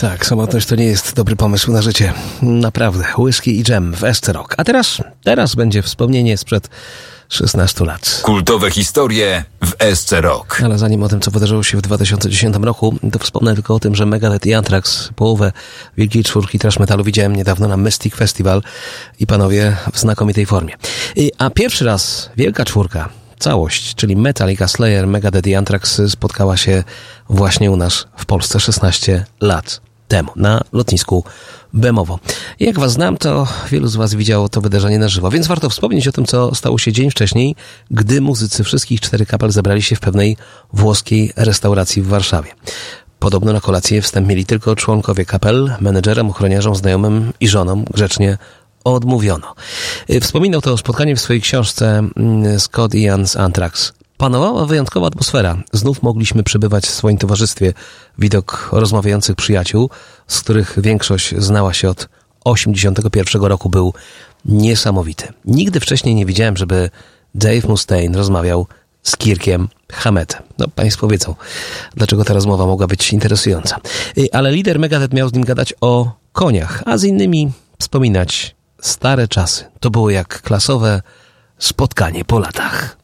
Tak, samotność to nie jest dobry pomysł na życie. Naprawdę. Whisky i dżem w SC Rock. A teraz będzie wspomnienie sprzed 16 lat. Kultowe historie w SC Rock. Ale zanim o tym, co wydarzyło się w 2010 roku, to wspomnę tylko o tym, że Megadeth i Anthrax połowę Wielkiej Czwórki thrash metalu widziałem niedawno na Mystic Festival i panowie w znakomitej formie. A pierwszy raz Wielka Czwórka, całość, czyli Metallica, Slayer, Megadeth i Anthrax spotkała się właśnie u nas w Polsce 16 lat temu na lotnisku Bemowo. Jak was znam, to wielu z was widziało to wydarzenie na żywo, więc warto wspomnieć o tym, co stało się dzień wcześniej, gdy muzycy wszystkich 4 kapel zebrali się w pewnej włoskiej restauracji w Warszawie. Podobno na kolację wstęp mieli tylko członkowie kapel, menedżerom, ochroniarzom, znajomym i żonom grzecznie odmówiono. Wspominał to spotkanie w swojej książce Scott Ian z Anthrax. Panowała wyjątkowa atmosfera. Znów mogliśmy przebywać w swoim towarzystwie. Widok rozmawiających przyjaciół, z których większość znała się od 1981 roku, był niesamowity. Nigdy wcześniej nie widziałem, żeby Dave Mustaine rozmawiał z Kirkiem Hammettem. No, państwo wiedzą, dlaczego ta rozmowa mogła być interesująca. Ale lider Megadeth miał z nim gadać o koniach, a z innymi wspominać stare czasy. To było jak klasowe spotkanie po latach.